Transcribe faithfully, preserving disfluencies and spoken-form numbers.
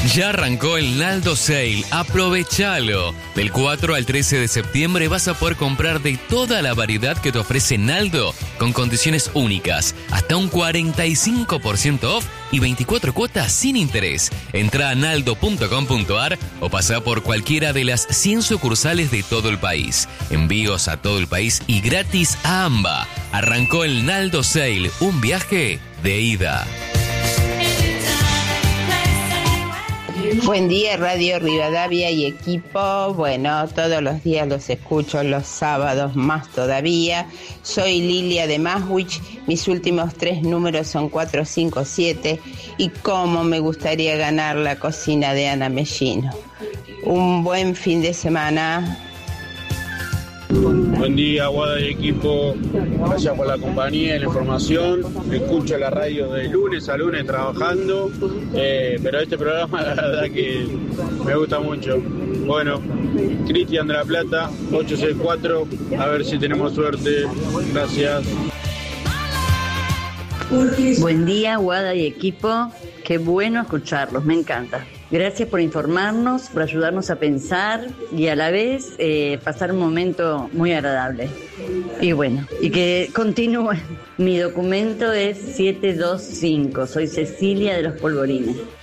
Ya arrancó el Naldo Sale, aprovechalo. Del cuatro al trece de septiembre vas a poder comprar de toda la variedad que te ofrece Naldo con condiciones únicas, hasta un cuarenta y cinco por ciento off y veinticuatro cuotas sin interés. Entra a naldo punto com punto ar o pasa por cualquiera de las cien sucursales de todo el país. Envíos a todo el país y gratis a AMBA. Arrancó el Naldo Sale, un viaje de ida. Buen día, Radio Rivadavia y equipo. Bueno, todos los días los escucho, los sábados más todavía. Soy Lilia de Maswich, mis últimos tres números son cuatro cinco siete y cómo me gustaría ganar la cocina de Ana Mellino. Un buen fin de semana. Buen día, Guada y equipo. Gracias por la compañía y la información. Escucho la radio de lunes a lunes trabajando, eh, pero este programa la verdad que me gusta mucho. Bueno, Cristian de La Plata, ocho seis cuatro, a ver si tenemos suerte. Gracias. Buen día, Guada y equipo. Qué bueno escucharlos, me encanta. Gracias por informarnos, por ayudarnos a pensar y a la vez eh, pasar un momento muy agradable. Y bueno, y que continúe. Mi documento es siete dos cinco. Soy Cecilia de los Polvorines.